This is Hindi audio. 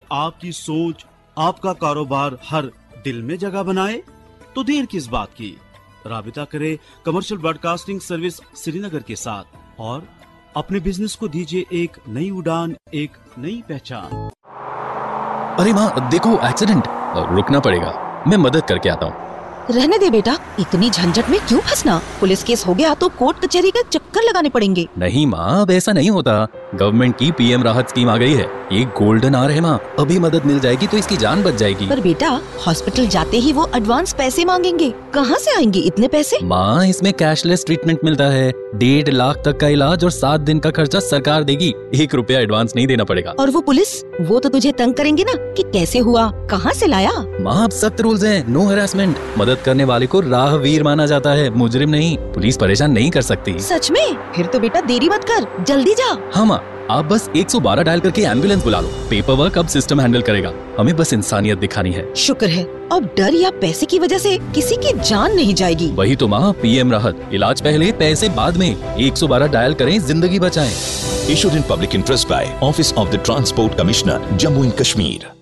आपकी सोच, आपका कारोबार हर दिल में जगह बनाए, तो देर किस बात की। राबिता करें कमर्शियल ब्रॉडकास्टिंग सर्विस श्रीनगर के साथ और अपने बिजनेस को दीजिए एक नई उड़ान, एक नई पहचान। अरे माँ देखो एक्सीडेंट, रुकना पड़ेगा, मैं मदद करके आता हूँ। रहने दे बेटा, इतनी झंझट में क्यों फंसना। पुलिस केस हो गया तो कोर्ट कचहरी का चक्कर लगाने पड़ेंगे। नहीं माँ, अब ऐसा नहीं होता। गवर्नमेंट की पीएम राहत स्कीम आ गई है, ये गोल्डन आवर है माँ। अभी मदद मिल जाएगी तो इसकी जान बच जाएगी। पर बेटा, हॉस्पिटल जाते ही वो एडवांस पैसे मांगेंगे, कहाँ से आएंगे इतने पैसे। माँ इसमें कैशलेस ट्रीटमेंट मिलता है, 1.5 लाख तक का इलाज और 7 दिन का खर्चा सरकार देगी। 1 रुपया एडवांस नहीं देना पड़ेगा। और वो पुलिस, वो तो तुझे तंग करेंगे ना कि कैसे हुआ, कहाँ से लाया। माँ अब सख्त रूल्स हैं, नो हैरेसमेंट। मदद करने वाले को राहवीर माना जाता है, मुजरिम नहीं। पुलिस परेशान नहीं कर सकती। सच में? फिर तो बेटा देरी मत कर, जल्दी जा। हाँ माँ, आप बस 112 डायल करके एम्बुलेंस बुला लो। पेपर वर्क अब सिस्टम हैंडल करेगा, हमें बस इंसानियत दिखानी है। शुक्र है, अब डर या पैसे की वजह से किसी की जान नहीं जाएगी। वही तो माँ, पीएम राहत, इलाज पहले पैसे बाद में। 112 डायल करें, जिंदगी बचाएं। Issued in public interest by Office of the Transport Commissioner, Jammu and Kashmir.